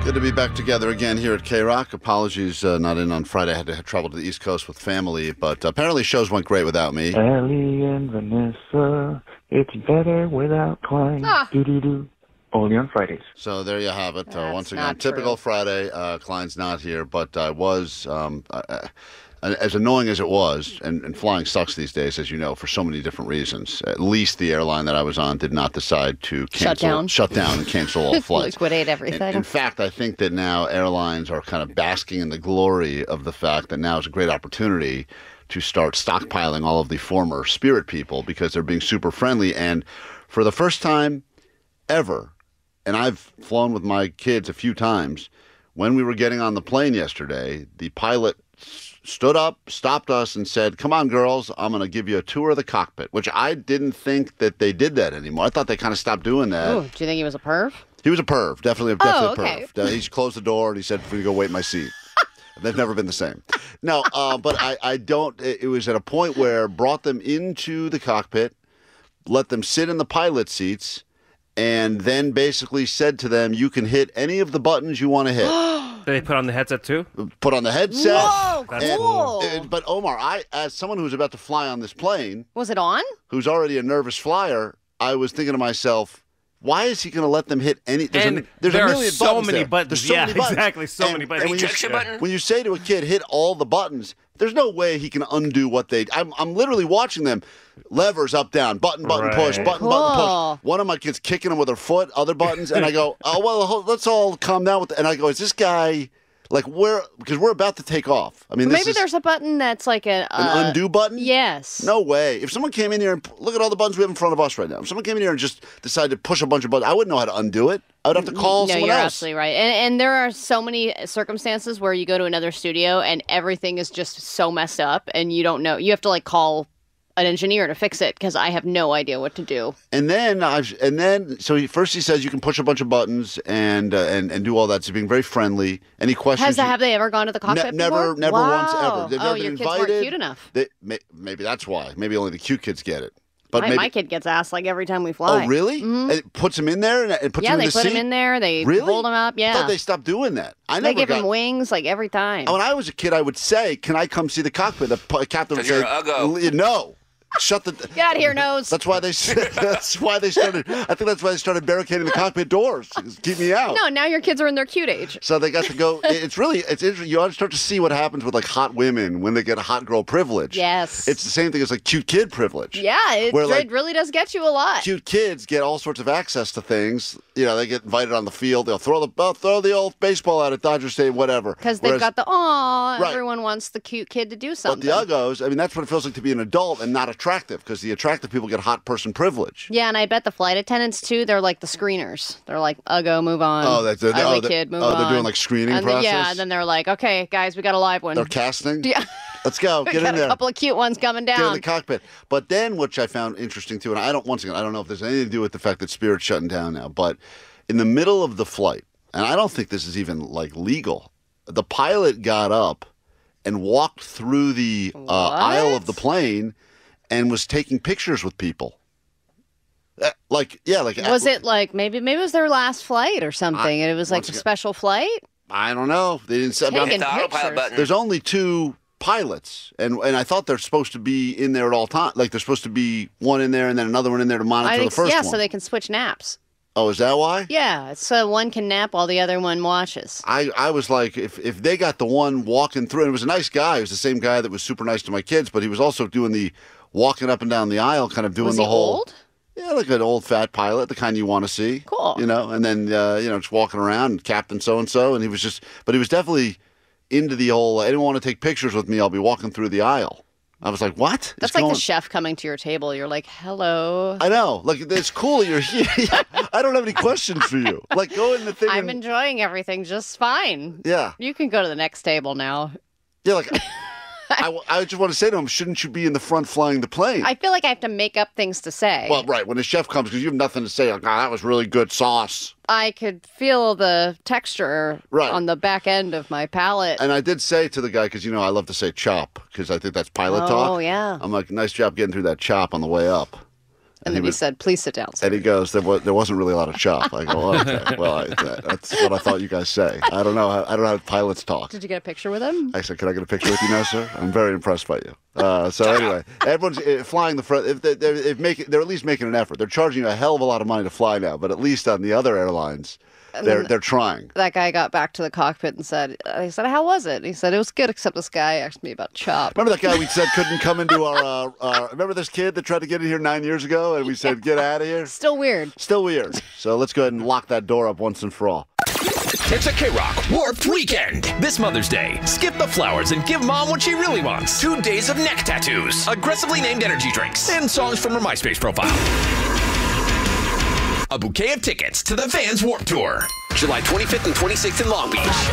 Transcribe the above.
Good to be back together again here at K-Rock. Apologies, not in on Friday. I had to travel to the East Coast with family, but apparently shows went great without me. Ellie and Vanessa, it's better without Klein. Do-do-do. Only on Fridays. So there you have it. That's Once again, not typical true. Friday. Klein's not here, but I was, as annoying as it was, and flying sucks these days, as you know, for so many different reasons. At least the airline that I was on did not decide to shut down and cancel all flights. Liquidate everything. In fact, I think that now airlines are kind of basking in the glory of the fact that now is a great opportunity to start stockpiling all of the former Spirit people because they're being super friendly. And for the first time ever, and I've flown with my kids a few times, when we were getting on the plane yesterday, the pilot stood up, stopped us, and said, "Come on, girls, I'm going to give you a tour of the cockpit," which I didn't think that they did that anymore. I thought they kind of stopped doing that. Ooh, do you think he was a perv? He was a perv, definitely a okay. perv. He closed the door and he said, "For you to go wait in my seat." They've never been the same. No, but I don't. It was at a point where brought them into the cockpit, let them sit in the pilot seats, and then basically said to them, "You can hit any of the buttons you want to hit." Did they put on the headset too? Put on the headset. Whoa, That's cool. But Omar, as someone who's about to fly on this plane, Was it on? who's already a nervous flyer, I was thinking to myself, why is he going to let them hit any? There's And a there are million so buttons many there. buttons. There's so Yeah, many buttons. exactly, so many buttons. when Ejection button? When you say to a kid, hit all the buttons, there's no way he can undo what they. I'm literally watching them. Levers up, down, button, push, Right. button, Cool. push. One of my kids kicking him with her foot, other buttons, and I go, "Oh well, let's all calm down with." And I go, "Is this guy like where? Because we're about to take off. I mean, this Maybe is there's a button that's like an undo button. Yes. No way. If someone came in here and look at all the buttons we have in front of us right now. If someone came in here and just decided to push a bunch of buttons, I wouldn't know how to undo it. I would have to call No, someone you're else. absolutely right. And there are so many circumstances where you go to another studio and everything is just so messed up and you don't know. You have to like call an engineer to fix it because I have no idea what to do. And then so first he says you can push a bunch of buttons and do all that. So being very friendly. Any questions? Have they ever gone to the cockpit never before? once Wow. ever. They've Oh, never been your invited. kids weren't cute enough. Maybe that's why. Maybe only the cute kids get it. But My, maybe. my kid gets asked like every time we fly. Oh, really? And it puts him in there and puts Yeah, him in they the put seat? him in there. They Really? hold him up. I Yeah. thought they stopped doing that. I They never give got, him wings like every time. When I was a kid, I would say, "Can I come see the cockpit?" The captain would 'Cause you're say, an uggo. "No, shut the." Get out of here, nose. That's why they. That's why they started. I think that's why they started barricading the cockpit doors. Keep me out. No, now your kids are in their cute age. So they got to go. It's interesting. You ought to start to see what happens with like hot women when they get a hot girl privilege. Yes. It's the same thing as like cute kid privilege. Yeah, it Where, like, really does get you a lot. Cute kids get all sorts of access to things. You know, they get invited on the field. They'll throw the old baseball out at Dodger Stadium, whatever. Because they've Whereas- got the, aw, Right. everyone wants the cute kid to do But something. the uggos, I mean, that's what it feels like to be an adult and not attractive because the attractive people get hot person privilege. Yeah, and I bet the flight attendants, too, they're like the screeners. They're like, uggo, move on. Oh, that's Ugly kid, move on. they're doing like screening and then, process. Yeah, and then they're like, okay, guys, we got a live one. They're casting. Yeah. Let's go. We Get got in a there. couple of cute ones coming Get in down. the cockpit. But then, which I found interesting too, and I don't know if there's anything to do with the fact that Spirit's shutting down now, but in the middle of the flight, and I don't think this is even like legal, the pilot got up and walked through the aisle of the plane and was taking pictures with people. Was it like, maybe it was their last flight or something, and it was like once a again- special flight? I don't know. They didn't say. Taking The autopilot pictures. button. There's only two pilots, and I thought they're supposed to be in there at all times. Like there's supposed to be one in there and then another one in there to monitor I think, the first yeah, one. so they can switch naps. Oh, is that why? Yeah, so one can nap while the other one watches. I was like, if they got the one walking through, and it was a nice guy. It was the same guy that was super nice to my kids, but he was also doing the walking up and down the aisle, kind of doing Was the he whole. old? Yeah, like an old fat pilot, the kind you want to see. Cool. You know, and then just walking around, Captain so and so, and he was definitely into the whole. I didn't want to take pictures with me. I'll be walking through the aisle. I was like, what? That's like the chef coming to your table. You're like, hello. I know. Like, it's cool you're here. I don't have any questions for you. Like, go in the thing. I'm and, enjoying everything just fine. yeah. You can go to the next table now. Yeah, like, I just want to say to him, shouldn't you be in the front flying the plane? I feel like I have to make up things to say. Well, right. When the chef comes, because you have nothing to say, like, that was really good sauce. I could feel the texture Right. on the back end of my palate. And I did say to the guy, because, I love to say chop, because I think that's pilot talk. Oh, yeah. I'm like, nice job getting through that chop on the way up. And then he said, please sit down, sir. And he goes, there wasn't really a lot of chop. I go, oh, okay. Well, that's what I thought you guys say. I don't know how pilots talk. Did you get a picture with him? I said, can I get a picture with you now, sir? I'm very impressed by you. So anyway, everyone's flying the front. They're at least making an effort. They're charging you a hell of a lot of money to fly now, but at least on the other airlines, they're trying. That guy got back to the cockpit and said, how was it? And he said, it was good, except this guy asked me about chop. Remember that guy we said couldn't come into our, remember this kid that tried to get in here 9 years ago? And we said, get out of here? Still weird. Still weird. So let's go ahead and lock that door up once and for all. It's a K-Rock Warped Weekend. This Mother's Day, skip the flowers and give Mom what she really wants. 2 days of neck tattoos, aggressively named energy drinks, and songs from her MySpace profile. A bouquet of tickets to the Vans Warped Tour. July 25th and 26th in Long Beach.